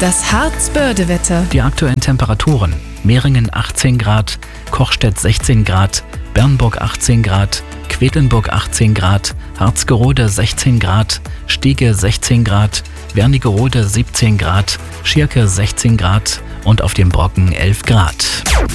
Das Harz-Börde-Wetter. Die aktuellen Temperaturen: Meringen 18 Grad, Kochstedt 16 Grad, Bernburg 18 Grad, Quedlinburg 18 Grad, Harzgerode 16 Grad, Stiege 16 Grad, Wernigerode 17 Grad, Schirke 16 Grad und auf dem Brocken 11 Grad.